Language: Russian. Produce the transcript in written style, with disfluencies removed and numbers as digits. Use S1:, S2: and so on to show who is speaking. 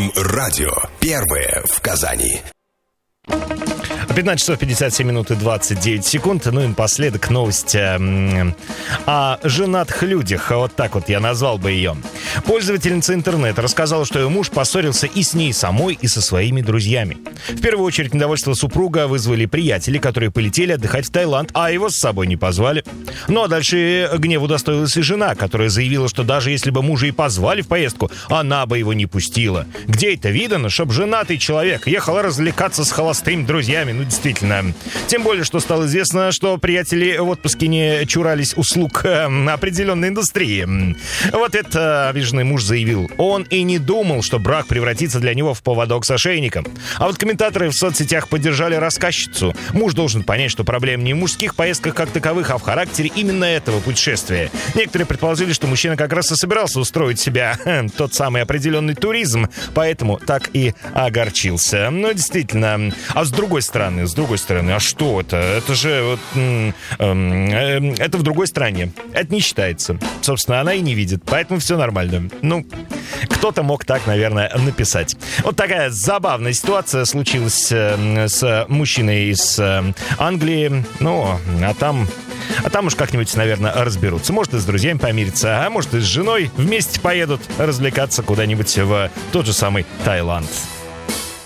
S1: Эльдоррадио. Первое в Казани.
S2: 15 часов 57 минут и 29 секунд. Ну и напоследок новость о женатых людях. Вот так вот я назвал бы ее. Пользовательница интернета рассказала, что ее муж поссорился и с ней самой, и со своими друзьями. В первую очередь недовольство супруга вызвали приятели, которые полетели отдыхать в Таиланд, а его с собой не позвали. Ну а дальше гневу удостоилась и жена, которая заявила, что даже если бы мужа и позвали в поездку, она бы его не пустила. Где это видано, чтоб женатый человек ехал развлекаться с холостыми друзьями? Ну, действительно. Тем более, что стало известно, что приятели в отпуске не чурались услуг определенной индустрии. Вот это обиженный муж заявил. Он и не думал, что брак превратится для него в поводок с ошейником. А вот комментаторы в соцсетях поддержали рассказчицу. Муж должен понять, что проблема не в мужских поездках как таковых, а в характере именно этого путешествия. Некоторые предположили, что мужчина как раз и собирался устроить себе тот самый определенный туризм, поэтому так и огорчился. Но действительно. А с другой стороны, а что это? Это же это в другой стране. Это не считается. Собственно, она и не видит, поэтому все нормально. Ну, кто-то мог так, наверное, написать. Вот такая забавная ситуация случилась с мужчиной из Англии. Ну, а там уж как-нибудь, наверное, разберутся. Может, и с друзьями помирятся, а может, и с женой вместе поедут развлекаться куда-нибудь в тот же самый Таиланд.